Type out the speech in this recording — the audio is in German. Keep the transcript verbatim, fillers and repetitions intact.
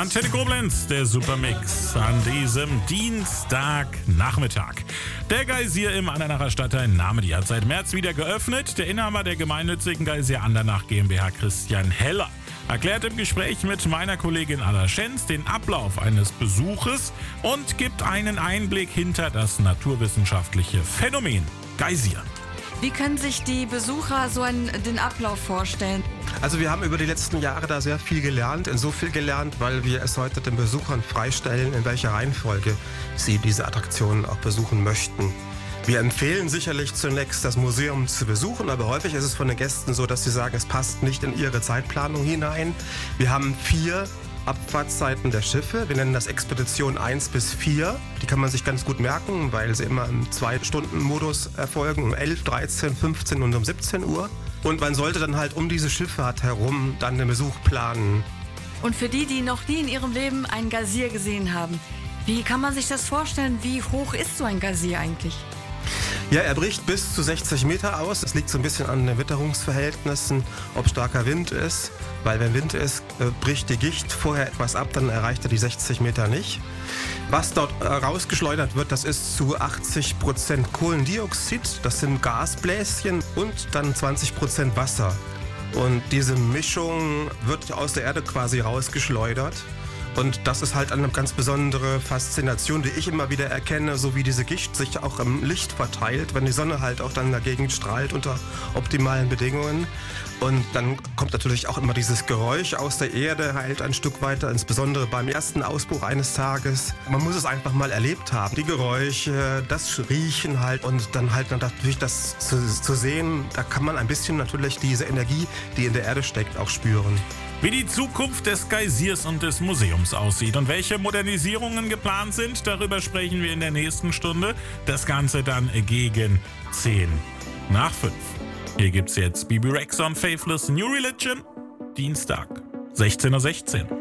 Antenne Koblenz, der Supermix an diesem Dienstagnachmittag. Der Geysir im Andernacher Stadtteil Namedy hat seit März wieder geöffnet. Der Inhaber der gemeinnützigen Geysir Andernach GmbH, Christian Heller, erklärt im Gespräch mit meiner Kollegin Anna Schenz den Ablauf eines Besuches und gibt einen Einblick hinter das naturwissenschaftliche Phänomen Geysir. Wie können sich die Besucher so einen, den Ablauf vorstellen? Also wir haben über die letzten Jahre da sehr viel gelernt, in so viel gelernt, weil wir es heute den Besuchern freistellen, in welcher Reihenfolge sie diese Attraktionen auch besuchen möchten. Wir empfehlen sicherlich zunächst, das Museum zu besuchen, aber häufig ist es von den Gästen so, dass sie sagen, es passt nicht in ihre Zeitplanung hinein. Wir haben vier Abfahrtszeiten der Schiffe. Wir nennen das Expedition eins bis vier. Die kann man sich ganz gut merken, weil sie immer im Zwei-Stunden-Modus erfolgen, um elf, dreizehn, fünfzehn und um siebzehn Uhr. Und man sollte dann halt um diese Schifffahrt herum dann den Besuch planen. Und für die, die noch nie in ihrem Leben einen Geysir gesehen haben, wie kann man sich das vorstellen? Wie hoch ist so ein Geysir eigentlich? Ja, er bricht bis zu sechzig Meter aus. Es liegt so ein bisschen an den Witterungsverhältnissen, ob starker Wind ist. Weil wenn Wind ist, bricht die Gicht vorher etwas ab, dann erreicht er die sechzig Meter nicht. Was dort rausgeschleudert wird, das ist zu achtzig Prozent Kohlendioxid, das sind Gasbläschen und dann zwanzig Prozent Wasser. Und diese Mischung wird aus der Erde quasi rausgeschleudert. Und das ist halt eine ganz besondere Faszination, die ich immer wieder erkenne, so wie diese Gicht sich auch im Licht verteilt, wenn die Sonne halt auch dann in der Gegend strahlt unter optimalen Bedingungen. Und dann kommt natürlich auch immer dieses Geräusch aus der Erde halt ein Stück weiter, insbesondere beim ersten Ausbruch eines Tages. Man muss es einfach mal erlebt haben. Die Geräusche, das Riechen halt und dann halt natürlich das zu, zu sehen, da kann man ein bisschen natürlich diese Energie, die in der Erde steckt, auch spüren. Wie die Zukunft des Geysirs und des Museums aussieht und welche Modernisierungen geplant sind, darüber sprechen wir in der nächsten Stunde. Das Ganze dann gegen zehn nach fünf. Hier gibt's jetzt Bibi Rexa und Faithless New Religion, Dienstag, sechzehn Uhr sechzehn.